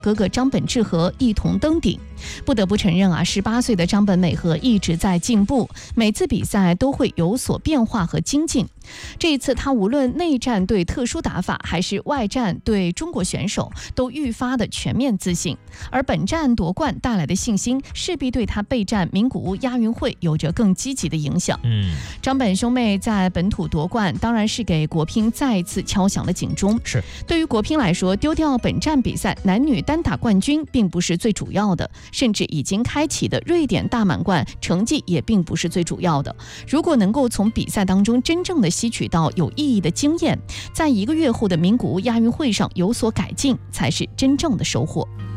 哥哥张本智和一同登顶。不得不承认18岁的张本美和一直在进步，每次比赛都会有所变化和精进。这一次他无论内战对特殊打法还是外战对中国选手都愈发的全面自信，而本站夺冠带来的信心势必对他备战名古屋亚运会有着更积极的影响。张本兄妹在本土夺冠当然是给国乒再一次敲响了警钟。 是， 对于国乒来说，丢掉本站比赛男女单打冠军并不是最主要的，甚至已经开启的瑞典大满贯成绩也并不是最主要的。如果能够从比赛当中真正的吸取到有意义的经验，在1个月后的名古屋亚运会上有所改进，才是真正的收获。